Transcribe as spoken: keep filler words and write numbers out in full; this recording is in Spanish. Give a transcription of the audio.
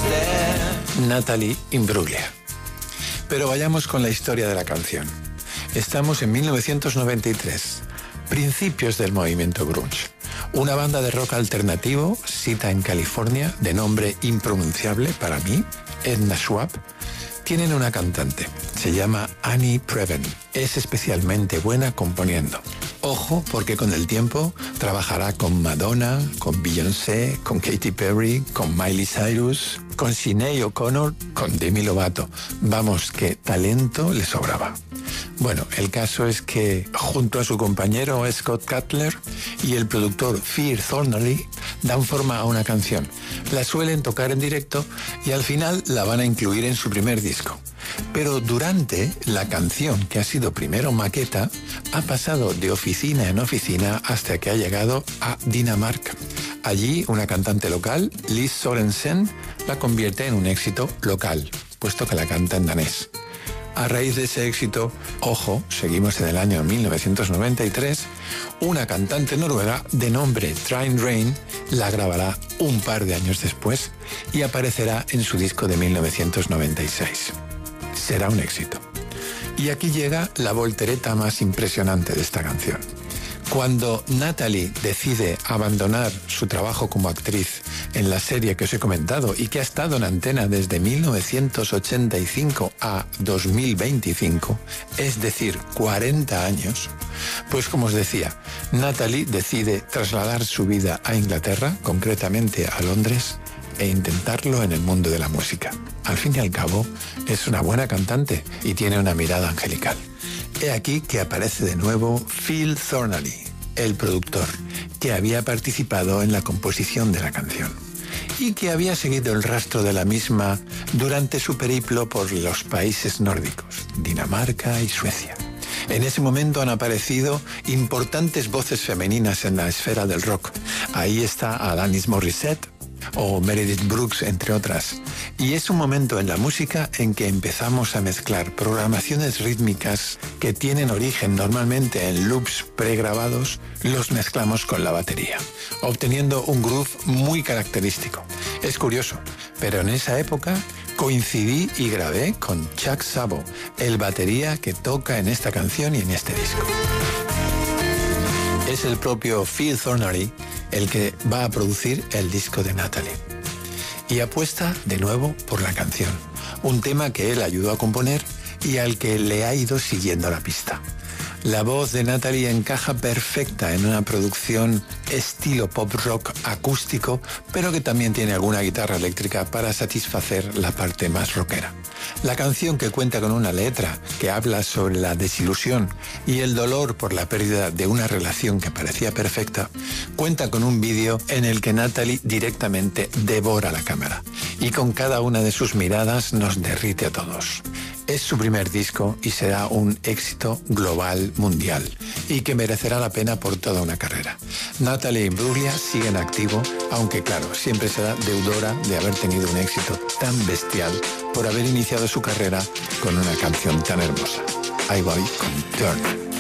Natalie Imbruglia. Pero vayamos con la historia de la canción. Estamos en mil novecientos noventa y tres, principios del movimiento grunge. Una banda de rock alternativo, cita en California, de nombre impronunciable para mí, Edna Schwab, tienen una cantante. Se llama Annie Previn. Es especialmente buena componiendo. Ojo, porque con el tiempo trabajará con Madonna, con Beyoncé, con Katy Perry, con Miley Cyrus, con Sinéad O'Connor, con Demi Lovato. Vamos, que talento le sobraba. Bueno, el caso es que junto a su compañero Scott Cutler y el productor Fear Thornley dan forma a una canción. La suelen tocar en directo y al final la van a incluir en su primer disco. Pero durante la canción, que ha sido primero maqueta, ha pasado de oficina en oficina hasta que ha llegado a Dinamarca. Allí una cantante local, Liz Sorensen, la convierte en un éxito local, puesto que la canta en danés. A raíz de ese éxito, ojo, seguimos en el año mil novecientos noventa y tres, una cantante noruega de nombre Trine Rein la grabará un par de años después y aparecerá en su disco de mil novecientos noventa y seis. Será un éxito. Y aquí llega la voltereta más impresionante de esta canción. Cuando Natalie decide abandonar su trabajo como actriz en la serie que os he comentado y que ha estado en antena desde mil novecientos ochenta y cinco a dos mil veinticinco, es decir, cuarenta años, pues como os decía, Natalie decide trasladar su vida a Inglaterra, concretamente a Londres, e intentarlo en el mundo de la música. Al fin y al cabo, es una buena cantante y tiene una mirada angelical. He aquí que aparece de nuevo Phil Thornley, el productor, que había participado en la composición de la canción y que había seguido el rastro de la misma durante su periplo por los países nórdicos, Dinamarca y Suecia. En ese momento han aparecido importantes voces femeninas en la esfera del rock. Ahí está Alanis Morissette o Meredith Brooks, entre otras. Y es un momento en la música en que empezamos a mezclar programaciones rítmicas que tienen origen normalmente en loops pregrabados, los mezclamos con la batería, obteniendo un groove muy característico. Es curioso, pero en esa época coincidí y grabé con Chuck Sabo, el batería que toca en esta canción y en este disco. Es el propio Phil Thornley el que va a producir el disco de Natalie. Y apuesta de nuevo por la canción, un tema que él ayudó a componer y al que le ha ido siguiendo la pista. La voz de Natalie encaja perfecta en una producción estilo pop rock acústico, pero que también tiene alguna guitarra eléctrica para satisfacer la parte más rockera. La canción, que cuenta con una letra que habla sobre la desilusión y el dolor por la pérdida de una relación que parecía perfecta, cuenta con un vídeo en el que Natalie directamente devora la cámara y con cada una de sus miradas nos derrite a todos. Es su primer disco y será un éxito global mundial y que merecerá la pena por toda una carrera. Natalie Imbruglia sigue en activo, aunque claro, siempre será deudora de haber tenido un éxito tan bestial por haber iniciado su carrera con una canción tan hermosa. Ahí voy con Turn.